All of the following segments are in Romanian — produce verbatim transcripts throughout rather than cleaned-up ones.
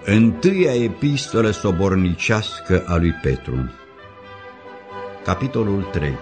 Întâia epistolă sobornicească a lui Petru. Capitolul trei.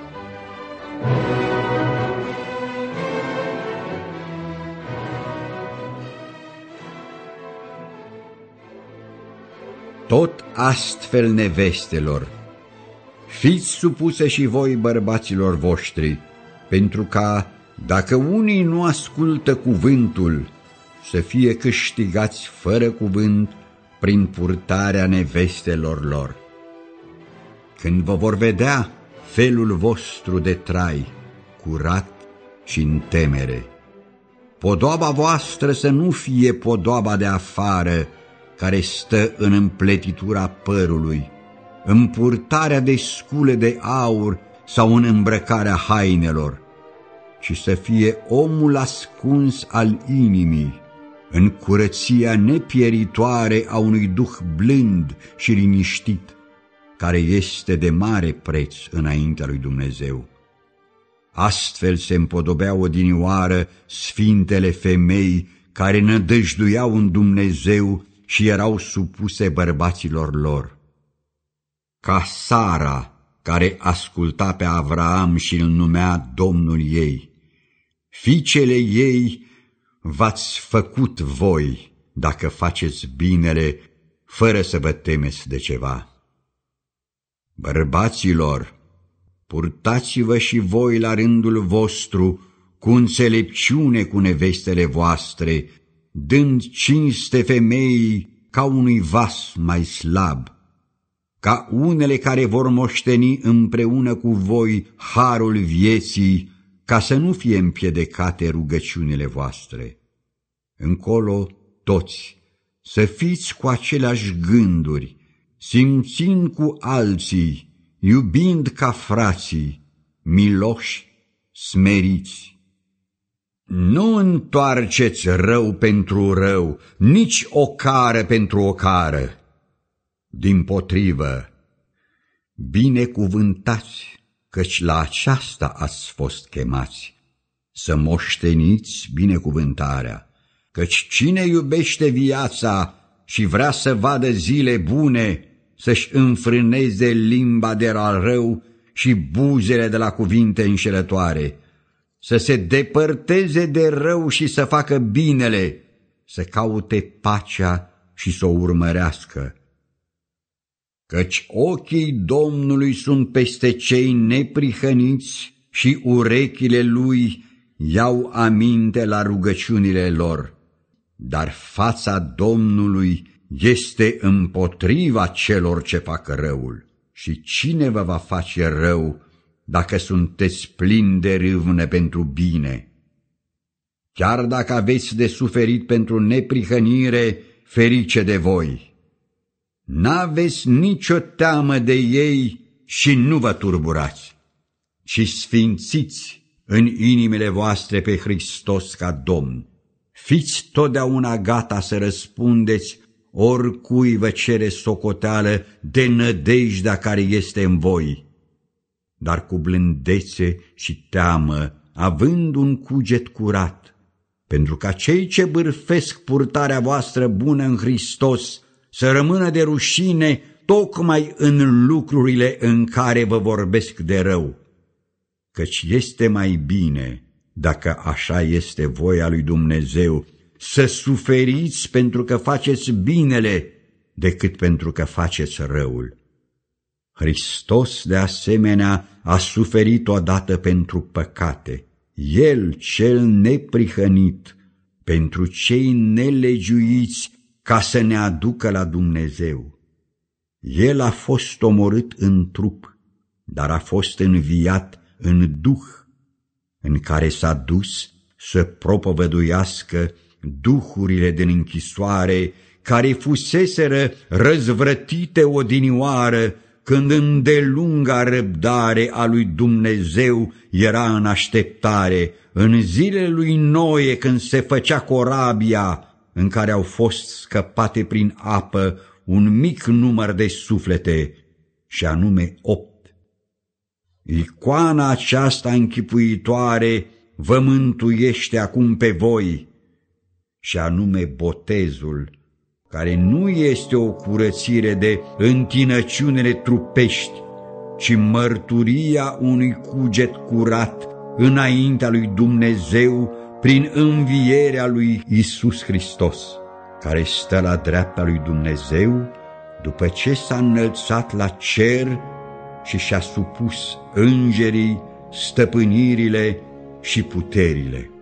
Tot astfel, nevestelor, fiți supuse și voi bărbaților voștri, pentru ca, dacă unii nu ascultă cuvântul, să fie câștigați fără cuvânt prin purtarea nevestelor lor. Când vă vor vedea felul vostru de trai, curat și în temere, podoaba voastră să nu fie podoaba de afară, care stă în împletitura părului, în purtarea de scule de aur sau în îmbrăcarea hainelor, ci să fie omul ascuns al inimii, în curăția nepieritoare a unui duh blând și liniștit, care este de mare preț înaintea lui Dumnezeu. Astfel se împodobeau odinioară sfintele femei care nădăjduiau în Dumnezeu și erau supuse bărbaților lor. Ca Sara, care asculta pe Avraam și îl numea Domnul ei, fiicele ei v-ați făcut voi, dacă faceți binele, fără să vă temeți de ceva. Bărbaților, purtați-vă și voi la rândul vostru cu înțelepciune cu nevestele voastre, dând cinste femeii ca unui vas mai slab, ca unele care vor moșteni împreună cu voi harul vieții, ca să nu fie împiedecate rugăciunile voastre. Încolo, toți, să fiți cu aceleași gânduri, simțind cu alții, iubind ca frații, miloși, smeriți. Nu întoarceți rău pentru rău, nici o cară pentru o cară. Dimpotrivă, binecuvântați, căci la aceasta ați fost chemați, să moșteniți binecuvântarea, căci cine iubește viața și vrea să vadă zile bune, să-și înfrâneze limba de la rău și buzele de la cuvinte înșelătoare, să se depărteze de rău și să facă binele, să caute pacea și să o urmărească. Căci ochii Domnului sunt peste cei neprihăniți și urechile Lui iau aminte la rugăciunile lor, dar fața Domnului este împotriva celor ce fac răul. Și cine vă va face rău dacă sunteți plini de râvnă pentru bine? Chiar dacă aveți de suferit pentru neprihănire, ferice de voi! N-aveți nicio teamă de ei și nu vă turburați, ci sfințiți în inimile voastre pe Hristos ca Domn. Fiți totdeauna gata să răspundeți oricui vă cere socoteală de nădejdea care este în voi, dar cu blândețe și teamă, având un cuget curat, pentru ca cei ce bârfesc purtarea voastră bună în Hristos să rămână de rușine tocmai în lucrurile în care vă vorbesc de rău. Căci este mai bine, dacă așa este voia lui Dumnezeu, să suferiți pentru că faceți binele, decât pentru că faceți răul. Hristos, de asemenea, a suferit odată pentru păcate, El cel neprihănit, pentru cei nelegiuiți, ca să ne aducă la Dumnezeu. El a fost omorât în trup, dar a fost înviat în duh, în care s-a dus să propovăduiască duhurile din închisoare, care fuseseră răzvrătite odinioară, când îndelunga răbdare a lui Dumnezeu era în așteptare, în zilele lui Noe, când se făcea corabia, în care au fost scăpate prin apă un mic număr de suflete, și anume opt. Icoana aceasta închipuitoare vă mântuiește acum pe voi, și anume botezul, care nu este o curățire de întinăciunile trupești, ci mărturia unui cuget curat înaintea lui Dumnezeu prin învierea lui Iisus Hristos, care stă la dreapta lui Dumnezeu după ce s-a înălțat la cer și și-a supus îngerii, stăpânirile și puterile.